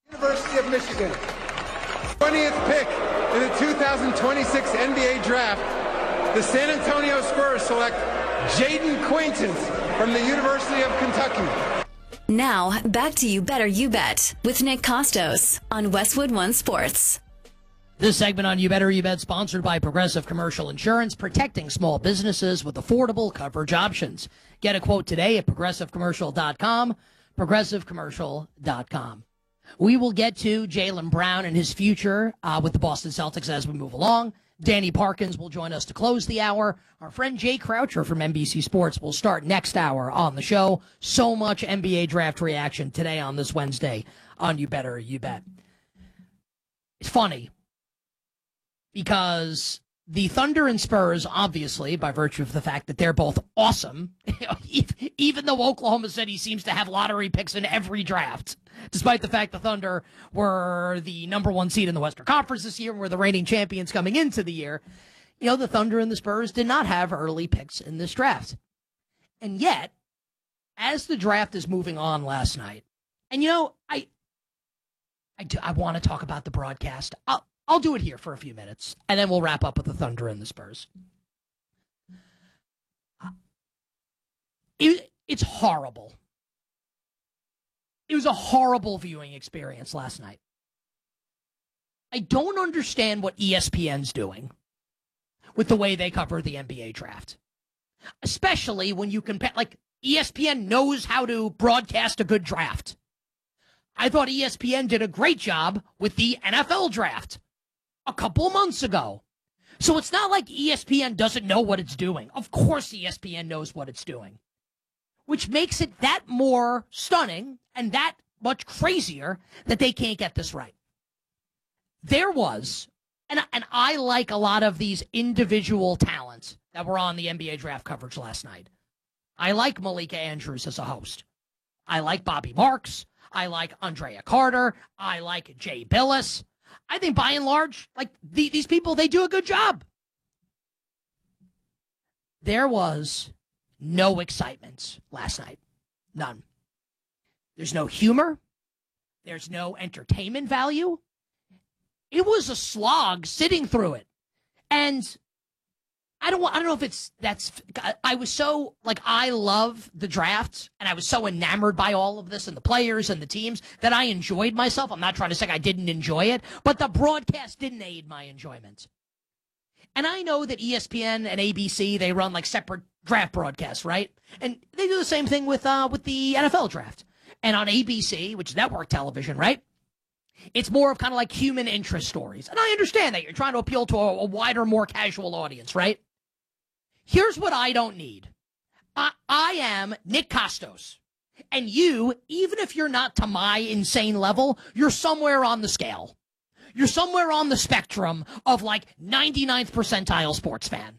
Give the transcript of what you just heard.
University of Michigan. 20th pick in the 2026 NBA Draft, the San Antonio Spurs select Jaden Quaintance from the University of Kentucky. Now, back to You Better You Bet with Nick Costos on Westwood One Sports. This segment on You Better You Bet sponsored by Progressive Commercial Insurance, protecting small businesses with affordable coverage options. Get a quote today at progressivecommercial.com, progressivecommercial.com. We will get to Jaylen Brown and his future with the Boston Celtics as we move along. Danny Parkins will join us to close the hour. Our friend Jay Croucher from NBC Sports will start next hour on the show. So much NBA draft reaction today on this Wednesday on You Better You Bet. It's funny because the Thunder and Spurs, obviously, by virtue of the fact that they're both awesome, even though Oklahoma City seems to have lottery picks in every draft, despite the fact the Thunder were the number one seed in the Western Conference this year and were the reigning champions coming into the year, the Thunder and the Spurs did not have early picks in this draft. And yet, as the draft is moving on last night, and I want to talk about the broadcast. I'll do it here for a few minutes, and then we'll wrap up with the Thunder and the Spurs. It's horrible. It was a horrible viewing experience last night. I don't understand what ESPN's doing with the way they cover the NBA draft. Especially when you compare, ESPN knows how to broadcast a good draft. I thought ESPN did a great job with the NFL draft a couple months ago. So it's not like ESPN doesn't know what it's doing. Of course ESPN knows what it's doing. Which makes it that more stunning and that much crazier that they can't get this right. There was, and I like a lot of these individual talents that were on the NBA draft coverage last night. I like Malika Andrews as a host. I like Bobby Marks. I like Andrea Carter. I like Jay Billis. I think by and large, these people, they do a good job. There was no excitement last night. None. There's no humor. There's no entertainment value. It was a slog sitting through it. And I don't know if I was so, I love the draft, and I was so enamored by all of this and the players and the teams that I enjoyed myself. I'm not trying to say I didn't enjoy it, but the broadcast didn't aid my enjoyment. And I know that ESPN and ABC, they run separate draft broadcasts, right? And they do the same thing with the NFL draft. And on ABC, which is network television, right? It's more of kind of human interest stories. And I understand that you're trying to appeal to a wider, more casual audience, right? Here's what I don't need. I am Nick Costos. And you, even if you're not to my insane level, you're somewhere on the scale. You're somewhere on the spectrum of 99th percentile sports fan.